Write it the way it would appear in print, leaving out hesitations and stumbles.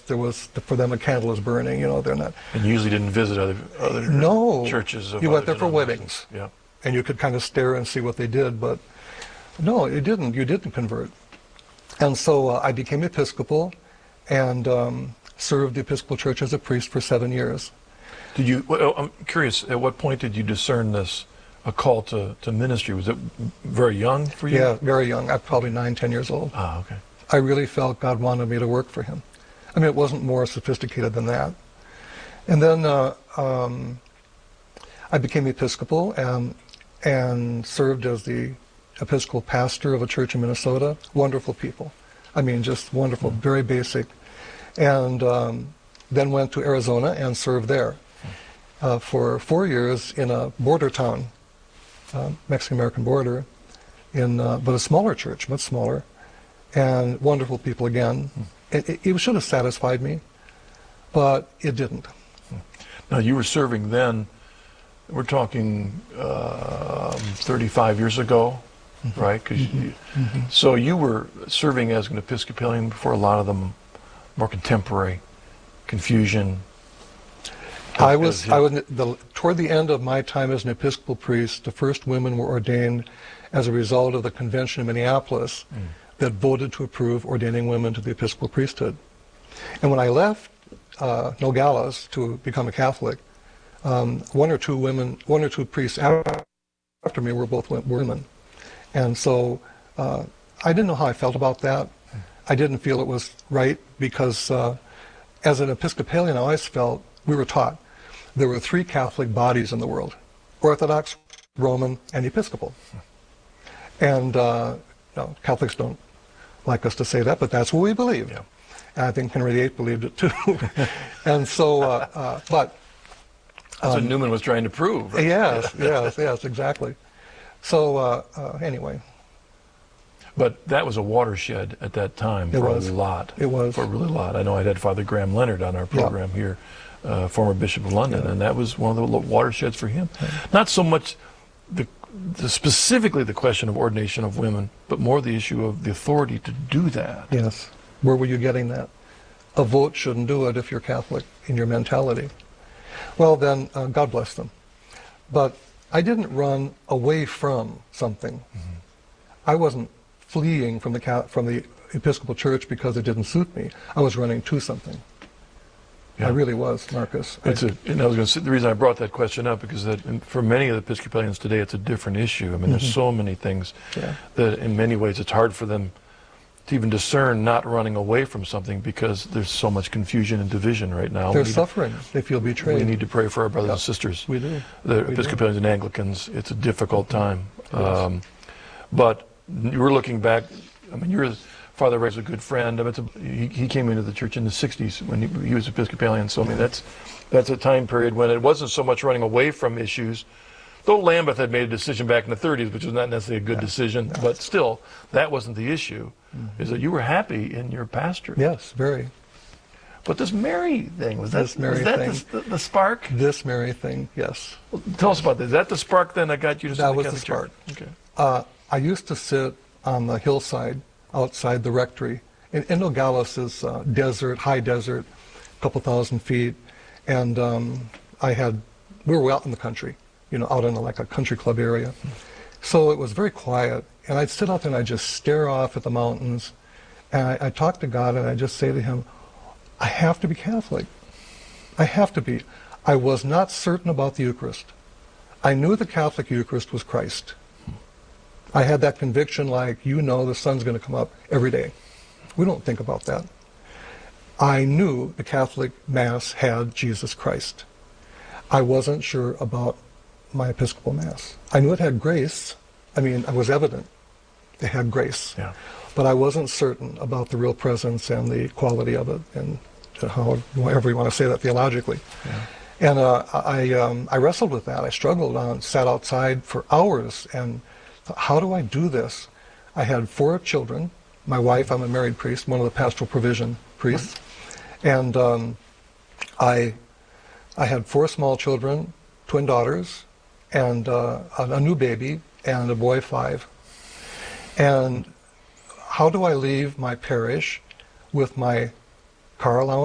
there was for them a candle is burning. They're not. And you usually didn't visit other no churches. You went there for weddings. Yeah. And you could kind of stare and see what they did, but no, you didn't convert. And so I became Episcopal and served the Episcopal Church as a priest for 7 years. Did you? Well, I'm curious. At what point did you discern a call to ministry? Was it very young for you? Yeah, very young. I'm probably 9, 10 years old. Ah, okay. I really felt God wanted me to work for Him. I mean, it wasn't more sophisticated than that. And then I became Episcopal and served as the Episcopal pastor of a church in Minnesota. Wonderful people. I mean, just wonderful, very basic. And then went to Arizona and served there for 4 years in a border town, Mexican-American border, but a smaller church, much smaller, and wonderful people again. It should have satisfied me, but it didn't. Now, you were serving then, we're talking 35 years ago, right? So you were serving as an Episcopalian before a lot of them more contemporary confusion. Toward the end of my time as an Episcopal priest, the first women were ordained as a result of the convention in Minneapolis that voted to approve ordaining women to the Episcopal priesthood. And when I left Nogales to become a Catholic, one or two priests after me were both women. And so I didn't know how I felt about that. I didn't feel it was right because as an Episcopalian, I always felt we were taught there were 3 Catholic bodies in the world: Orthodox, Roman, and Episcopal. And Catholics don't like us to say that, but that's what we believed. Yeah. And I think Henry VIII believed it too. And so, but... That's what Newman was trying to prove. Right? Yes, exactly. So, anyway. But that was a watershed at that time for a lot. It was. For a really lot. I know I'd had Father Graham Leonard on our program here, former Bishop of London, and that was one of the watersheds for him. Not so much specifically the question of ordination of women, but more the issue of the authority to do that. Yes. Where were you getting that? A vote shouldn't do it if you're Catholic in your mentality. Well, then, God bless them. But I didn't run away from something. I wasn't fleeing from the Episcopal Church because it didn't suit me. I was running to something. Yeah. I really was, Marcus. And I was going to say, the reason I brought that question up because for many of the Episcopalians today, it's a different issue. I mean, there's so many things that, in many ways, it's hard for them to even discern not running away from something because there's so much confusion and division right now. They're suffering. They feel betrayed. We need to pray for our brothers and sisters. We do. The Episcopalians and Anglicans. It's a difficult time. But you were looking back. I mean, Father Ray's a good friend. I mean, he came into the church in the 60s when he was Episcopalian. So, I mean, that's a time period when it wasn't so much running away from issues. Though Lambeth had made a decision back in the 30s, which was not necessarily a good decision, but still, that wasn't the issue, is that you were happy in your pastor. Yes, very. But this Mary thing, was that the spark? This Mary thing, yes. Well, tell us about that. Is that the spark then that got you to That was the spark. Okay. I used to sit on the hillside outside the rectory. In Nogales is desert, high desert, a couple thousand feet, and we were out in the country, out in like a country club area. So it was very quiet, and I'd sit out there and I'd just stare off at the mountains, and I'd talk to God, and I'd just say to Him, I have to be Catholic. I have to be. I was not certain about the Eucharist. I knew the Catholic Eucharist was Christ. I had that conviction like, the sun's going to come up every day. We don't think about that. I knew the Catholic Mass had Jesus Christ. I wasn't sure about my Episcopal Mass. I knew it had grace. I mean, it was evident it had grace. Yeah. But I wasn't certain about the real presence and the quality of it, and however you want to say that theologically. Yeah. And I wrestled with that. I struggled, sat outside for hours, and thought, how do I do this? I had 4 children. My wife, I'm a married priest, one of the pastoral provision priests. And I had 4 small children, twin daughters, and a new baby, and a boy 5. And how do I leave my parish with my car allowance